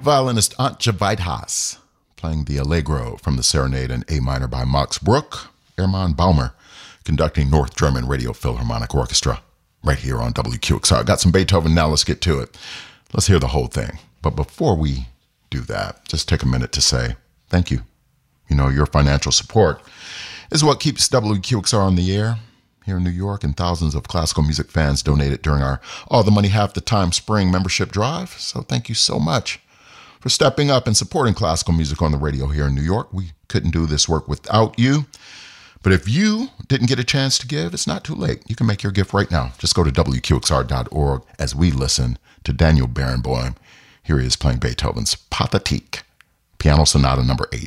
violinist Antje Weidhaus, playing the Allegro from the Serenade in A minor by Max Bruch, Hermann Baumer, conducting North German Radio Philharmonic Orchestra, right here on WQXR. Got some Beethoven now, let's get to it. Let's hear the whole thing. But before we do that, just take a minute to say thank you. You know, your financial support is what keeps WQXR on the air here in New York, and thousands of classical music fans donated during our All the Money Half the Time spring membership drive. So thank you so much for stepping up and supporting classical music on the radio here in New York. We couldn't do this work without you. But if you didn't get a chance to give, it's not too late. You can make your gift right now. Just go to WQXR.org as we listen to Daniel Barenboim. Here he is playing Beethoven's Pathetique, Piano Sonata number 8.